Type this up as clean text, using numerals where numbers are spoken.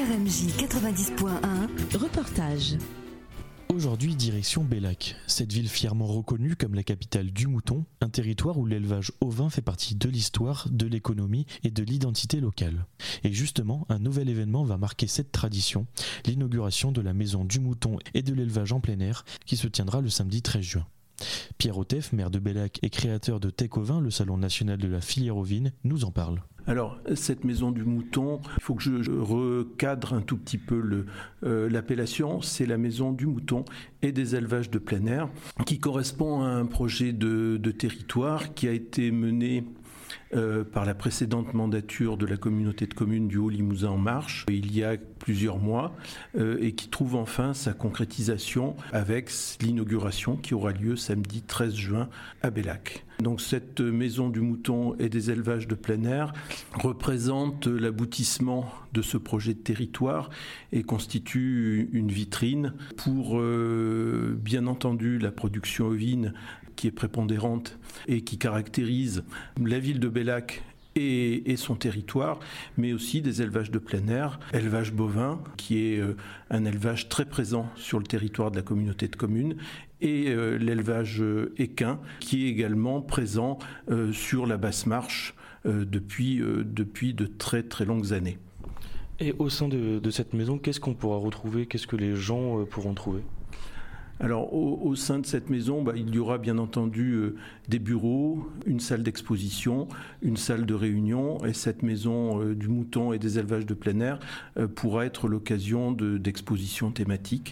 RMJ 90.1, reportage. Aujourd'hui, direction Bellac, cette ville fièrement reconnue comme la capitale du mouton, un territoire où l'élevage ovin fait partie de l'histoire, de l'économie et de l'identité locale. Et justement, un nouvel événement va marquer cette tradition, l'inauguration de la maison du mouton et de l'élevage en plein air qui se tiendra le samedi 13 juin. Pierre Otef, maire de Bellac et créateur de Tech Ovin, le salon national de la filière ovine, nous en parle. Alors, cette maison du mouton, il faut que je recadre un tout petit peu l'appellation. C'est la maison du mouton et des élevages de plein air, qui correspond à un projet de territoire qui a été mené par la précédente mandature de la communauté de communes du Haut-Limousin en marche, il y a plusieurs mois, et qui trouve enfin sa concrétisation avec l'inauguration qui aura lieu samedi 13 juin à Bellac. Donc cette maison du mouton et des élevages de plein air représente l'aboutissement de ce projet de territoire et constitue une vitrine pour bien entendu la production ovine qui est prépondérante et qui caractérise la ville de Bellac et son territoire, mais aussi des élevages de plein air, élevage bovin, qui est un élevage très présent sur le territoire de la communauté de communes, et l'élevage équin, qui est également présent sur la basse marche depuis de très très longues années. Et au sein de cette maison, qu'est-ce qu'on pourra retrouver ? Qu'est-ce que les gens pourront trouver ? Alors au sein de cette maison, il y aura bien entendu des bureaux, une salle d'exposition, une salle de réunion, et cette maison du mouton et des élevages de plein air pourra être l'occasion d'expositions thématiques